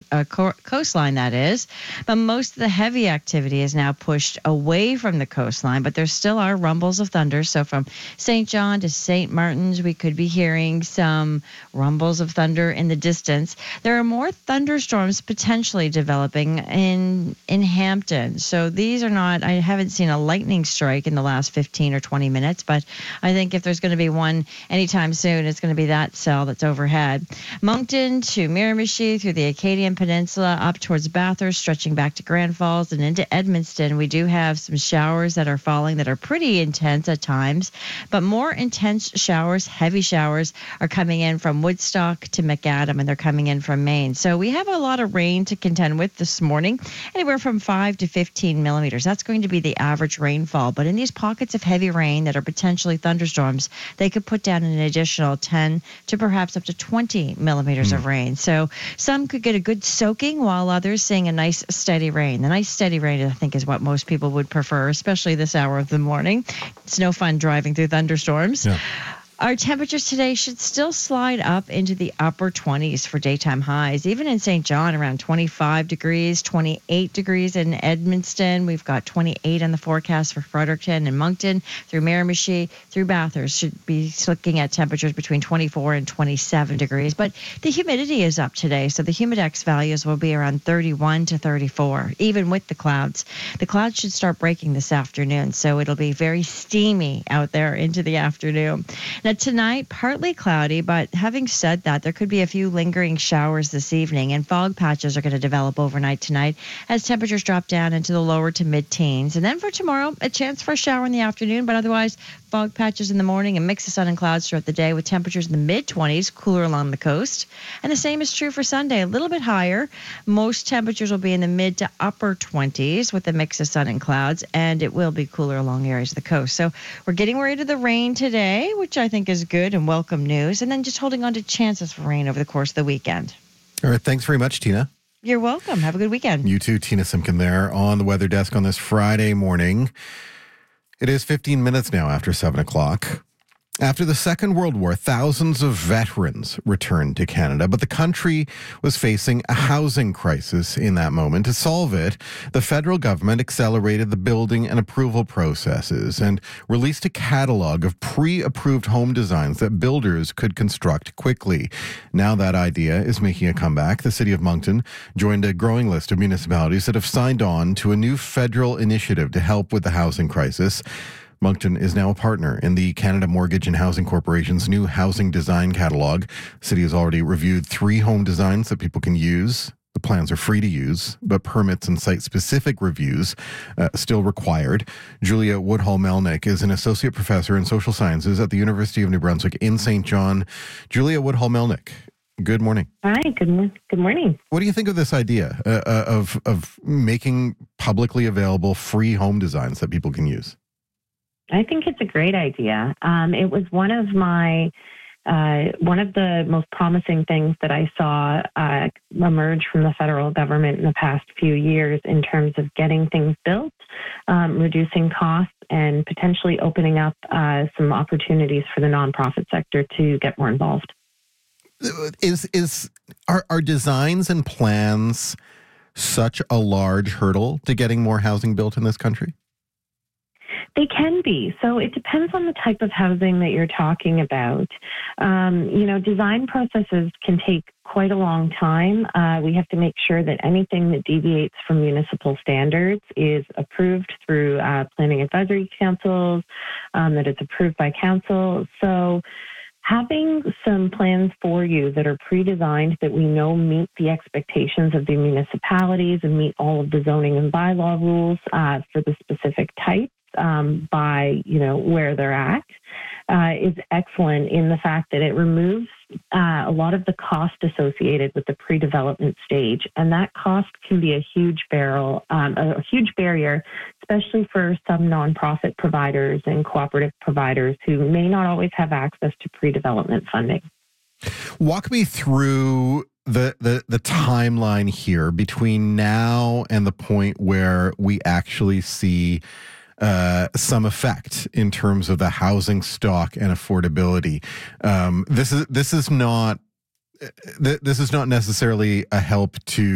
coastline, that is. But most of the heavy activity is now pushed away from the coastline, but there still are rumbles of thunder. So from St. John to St. Martin's, we could be hearing some rumbles of thunder in the distance. There are more thunderstorms potentially developing in Hampton. So these are not, I haven't seen a lightning strike in the last 15 or 20 minutes, but I think if there's going to be one anytime soon, it's going to be that cell that's overhead. Moncton to Miramichi through the Acadian Peninsula up towards Bathurst, stretching back to Grand Falls and into Edmundston. We do have some showers that are falling that are pretty intense at times, but more intense showers, heavy showers, are coming in from Woodstock to McAdam, and they're coming in from Maine. So we have a lot of rain to contend with this morning, anywhere from 5 to 15 millimeters. That's going to be the average rainfall. But in these pockets of heavy rain that are potentially thunderstorms, they could put down an additional 10 to perhaps up to 20 millimeters of rain. So some could get a good soaking, while others seeing a nice steady rain. The nice steady rain, I think, is what most people would prefer, especially this hour of the morning. It's no fun driving through thunderstorms. Yeah. Our temperatures today should still slide up into the upper 20s for daytime highs. Even in St. John, around 25 degrees, 28 degrees in Edmundston. We've got 28 on the forecast for Fredericton and Moncton. Through Miramichi, through Bathurst, should be looking at temperatures between 24 and 27 degrees. But the humidity is up today, so the humidex values will be around 31 to 34, even with the clouds. The clouds should start breaking this afternoon, so it'll be very steamy out there into the afternoon. Now, tonight, partly cloudy, but having said that, there could be a few lingering showers this evening, and fog patches are going to develop overnight tonight as temperatures drop down into the lower to mid-teens. And then for tomorrow, a chance for a shower in the afternoon, but otherwise fog patches in the morning and mix of sun and clouds throughout the day with temperatures in the mid-20s, cooler along the coast. And the same is true for Sunday, a little bit higher. Most temperatures will be in the mid to upper 20s with a mix of sun and clouds, and it will be cooler along areas of the coast. So we're getting rid of the rain today, which I think is good and welcome news, and then just holding on to chances for rain over the course of the weekend. All right, thanks very much, Tina. You're welcome. Have a good weekend. You too, Tina Simpkin there on the weather desk on this Friday morning. It is 15 minutes now after 7 o'clock. After the Second World War, thousands of veterans returned to Canada, but the country was facing a housing crisis in that moment. To solve it, the federal government accelerated the building and approval processes and released a catalog of pre-approved home designs that builders could construct quickly. Now that idea is making a comeback. The city of Moncton joined a growing list of municipalities that have signed on to a new federal initiative to help with the housing crisis. Moncton is now a partner in the Canada Mortgage and Housing Corporation's new housing design catalog. The city has already reviewed 3 home designs that people can use. The plans are free to use, but permits and site-specific reviews still required. Julia Woodhull-Melnick is an associate professor in social sciences at the University of New Brunswick in St. John. Julia Woodhull-Melnick, good morning. Hi, good morning. What do you think of this idea of making publicly available free home designs that people can use? I think it's a great idea. It was one of the most promising things that I saw emerge from the federal government in the past few years in terms of getting things built, reducing costs, and potentially opening up some opportunities for the nonprofit sector to get more involved. Are designs and plans such a large hurdle to getting more housing built in this country? They can be. So it depends on the type of housing that you're talking about. Design processes can take quite a long time. We have to make sure that anything that deviates from municipal standards is approved through planning advisory councils, that it's approved by council. So having some plans for you that are pre-designed that we know meet the expectations of the municipalities and meet all of the zoning and bylaw rules for the specific types by where they're at is excellent in the fact that it removes a lot of the cost associated with the pre-development stage, and that cost can be a huge barrier, especially for some nonprofit providers and cooperative providers who may not always have access to pre-development funding. Walk me through the timeline here between now and the point where we actually see some effect in terms of the housing stock and affordability. This is not necessarily a help to